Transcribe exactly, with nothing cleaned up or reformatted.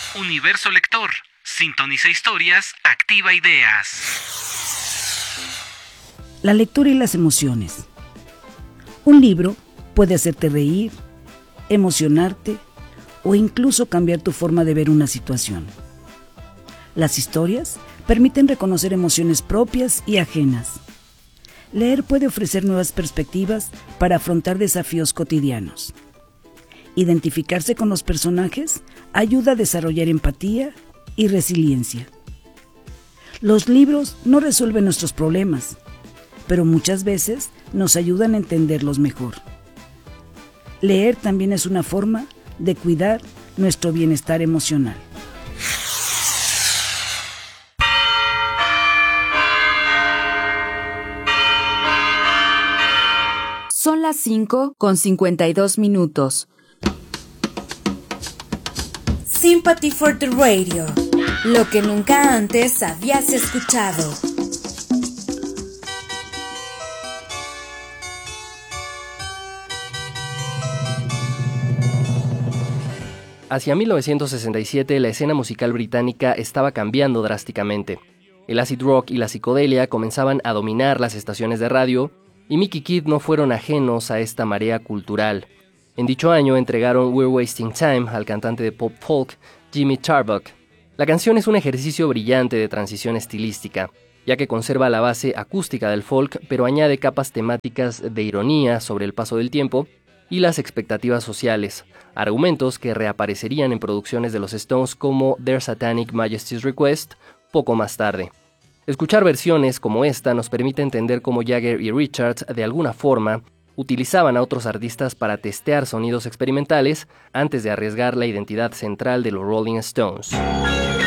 Universo Lector. Sintoniza historias, activa ideas. La lectura y las emociones. Un libro puede hacerte reír, emocionarte o incluso cambiar tu forma de ver una situación. Las historias permiten reconocer emociones propias y ajenas. Leer puede ofrecer nuevas perspectivas para afrontar desafíos cotidianos. Identificarse con los personajes ayuda a desarrollar empatía y resiliencia. Los libros no resuelven nuestros problemas, pero muchas veces nos ayudan a entenderlos mejor. Leer también es una forma de cuidar nuestro bienestar emocional. Son las cinco con cincuenta y dos minutos. Sympathy for the Radio. Lo que nunca antes habías escuchado. Hacia mil novecientos sesenta y siete, la escena musical británica estaba cambiando drásticamente. El acid rock y la psicodelia comenzaban a dominar las estaciones de radio, y Mick y Keith no fueron ajenos a esta marea cultural. En dicho año entregaron We're Wasting Time al cantante de pop folk Jimmy Tarbuck. La canción es un ejercicio brillante de transición estilística, ya que conserva la base acústica del folk, pero añade capas temáticas de ironía sobre el paso del tiempo y las expectativas sociales, argumentos que reaparecerían en producciones de los Stones como Their Satanic Majesty's Request poco más tarde. Escuchar versiones como esta nos permite entender cómo Jagger y Richards, de alguna forma, utilizaban a otros artistas para testear sonidos experimentales antes de arriesgar la identidad central de los Rolling Stones.